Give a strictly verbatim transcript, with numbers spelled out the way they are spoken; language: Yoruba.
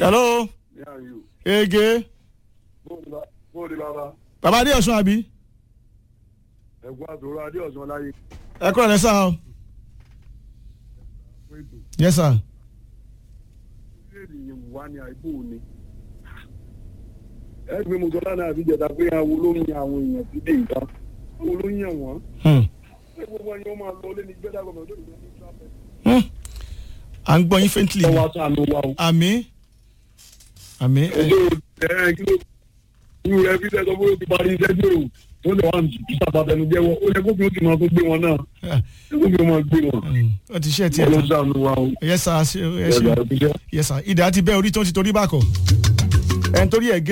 hello. ege. bàbá adé ọ̀sán àbí. ẹ̀gbọ́n àtòrò adé ọ̀sán láyé. ẹ kúrò lẹ́sà o. yes sir. orílẹ̀-èdè yẹn wà ní àìbò ni. ẹ gbé mo sọ lánàá àti ìjẹta pé àwọn olóyìn àwọn èèyàn ti dé nǹkan àwọn olóyìn ẹ̀wọ̀n. ẹ gbogbo ẹni wọn máa lọ lé ní gbẹ́dà gómìnà tó lè ní traffic. à ń gbọ́ yín faintly. ọwọ́ àtàlù wa o. àmì. àmì. ẹjọ́ ẹ kí ló irú rẹ fi tẹ́tọ́ bóyá ó ti parí iṣẹ́ tí o tó lè wà ní sábàtẹnu jẹ́wọ́ ó yẹ kó fi ó ti máa tó gbé wọn náà kó fi ó máa gbé wọn. ó ti ṣe tiẹ̀ tán. ọlọ́sàn wa o. yes sir yes sir ìdá ti bẹ́ orí tó ti torí bá kọ̀ ẹ̀ ń torí ẹ̀ gé.